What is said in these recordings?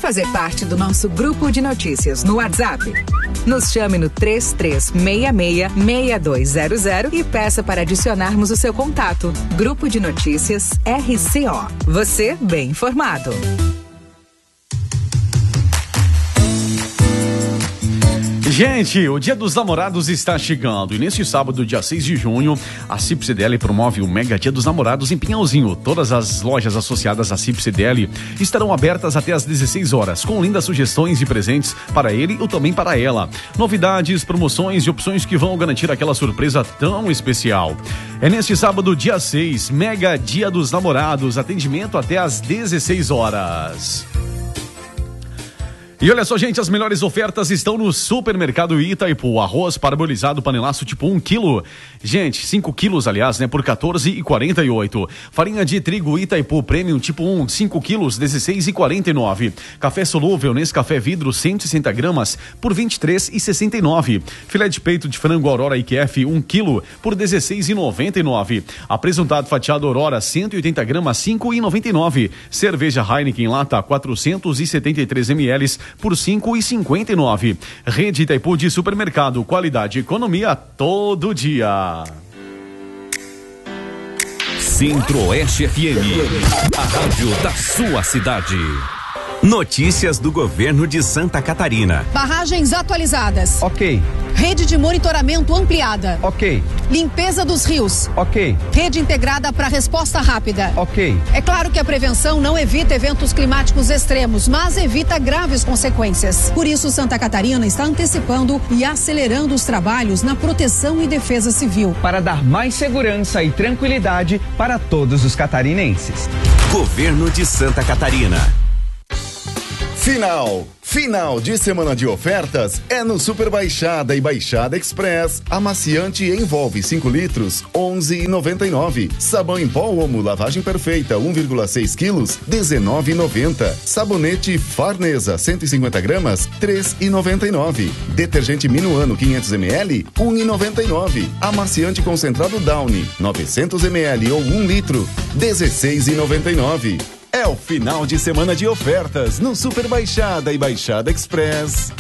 fazer parte do nosso grupo de notícias no WhatsApp? Nos chame no 3366-6200 e peça para adicionarmos o seu contato. Grupo de Notícias RCO. Você bem informado. Gente, o Dia dos Namorados está chegando e neste sábado, dia 6 de junho, a CIP CDL promove o Mega Dia dos Namorados em Pinhalzinho. Todas as lojas associadas à CIP CDL estarão abertas até às 16 horas, com lindas sugestões de presentes para ele ou também para ela. Novidades, promoções e opções que vão garantir aquela surpresa tão especial. É neste sábado, dia 6, Mega Dia dos Namorados, atendimento até às 16 horas. E olha só, gente, as melhores ofertas estão no Supermercado Itaipu. Arroz parbolizado panelaço tipo 1 quilo. Gente, 5 quilos, aliás, né, por R$14,48. Farinha de trigo Itaipu Premium tipo 1, 5 quilos, R$16,49. Café solúvel Nescafé vidro 160 gramas por R$23,69. Filé de peito de frango Aurora IQF 1 quilo por R$16,99. Apresentado fatiado Aurora 180 gramas, R$5,99. Cerveja Heineken lata 473 ml por R$5,59. Rede Itaipu de supermercado, qualidade e economia todo dia. Centro-Oeste FM, a rádio da sua cidade. Notícias do governo de Santa Catarina. Barragens atualizadas. Ok. Rede de monitoramento ampliada. Ok. Limpeza dos rios. Ok. Rede integrada para resposta rápida. Ok. É claro que a prevenção não evita eventos climáticos extremos, mas evita graves consequências. Por isso, Santa Catarina está antecipando e acelerando os trabalhos na proteção e defesa civil. Para dar mais segurança e tranquilidade para todos os catarinenses. Governo de Santa Catarina. Final de semana de ofertas é no Super Baixada e Baixada Express. Amaciante envolve 5 litros, R$11,99. Sabão em pó Omo lavagem perfeita 1,6 quilos, R$19,90. Sabonete Farnesa 150 gramas, R$3,99. Detergente Minuano 500 ml, R$1,99. Amaciante concentrado Downy 900 ml ou 1 litro, R$16,99. É o final de semana de ofertas no Super Baixada e Baixada Express.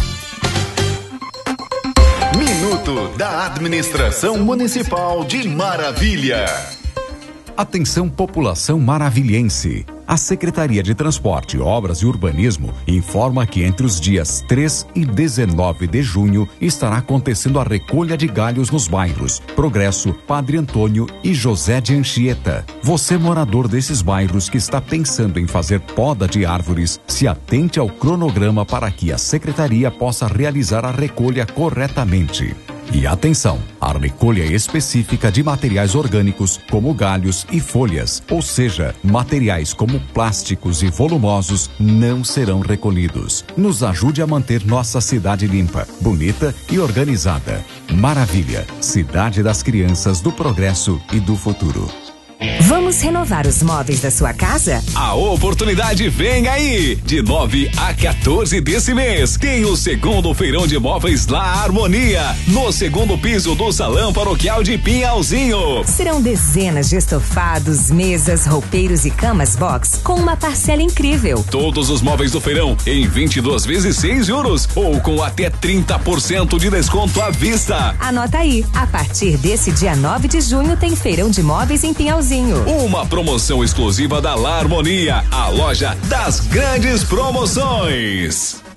Minuto da Administração Municipal de Maravilha. Atenção, população maravilhense. A Secretaria de Transporte, Obras e Urbanismo informa que entre os dias 3 e 19 de junho estará acontecendo a recolha de galhos nos bairros Progresso, Padre Antônio e José de Anchieta. Você, morador desses bairros que está pensando em fazer poda de árvores, se atente ao cronograma para que a Secretaria possa realizar a recolha corretamente. E atenção, a recolha específica de materiais orgânicos, como galhos e folhas, ou seja, materiais como plásticos e volumosos, não serão recolhidos. Nos ajude a manter nossa cidade limpa, bonita e organizada. Maravilha, cidade das crianças, do progresso e do futuro. Vamos renovar os móveis da sua casa? A oportunidade vem aí! De 9 a 14 desse mês, tem o segundo feirão de móveis La Harmonia, no segundo piso do Salão Paroquial de Pinhalzinho. Serão dezenas de estofados, mesas, roupeiros e camas box com uma parcela incrível. Todos os móveis do feirão em 22 vezes 6 juros ou com até 30% de desconto à vista. Anota aí, a partir desse dia 9 de junho tem feirão de móveis em Pinhalzinho. Uma promoção exclusiva da La Harmonia, a loja das grandes promoções.